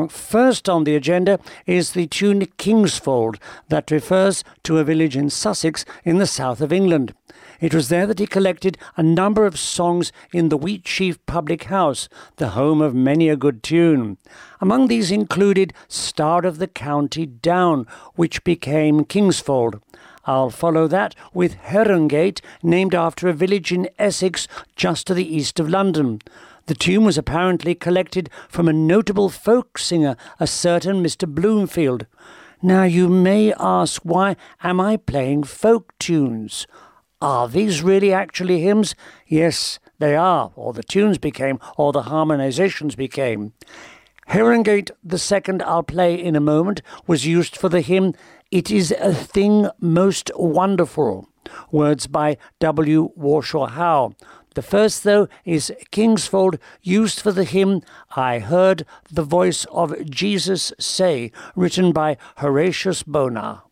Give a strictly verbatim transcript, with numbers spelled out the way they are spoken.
Now, first on the agenda is the tune Kingsfold, that refers to a village in Sussex in the south of England. It was there that he collected a number of songs in the Wheatsheaf Public House, the home of many a good tune. Among these included Star of the County Down, which became Kingsfold. I'll follow that with Herongate, named after a village in Essex just to the east of London. The tune was apparently collected from a notable folk singer, a certain Mister Bloomfield. Now you may ask, why am I playing folk tunes? Are these really actually hymns? Yes, they are, or the tunes became, or the harmonizations became. Herongate, the second I'll play in a moment, was used for the hymn It Is a Thing Most Wonderful, words by W. Warshaw Howe. The first, though, is Kingsfold, used for the hymn I Heard the Voice of Jesus Say, written by Horatius Bonar.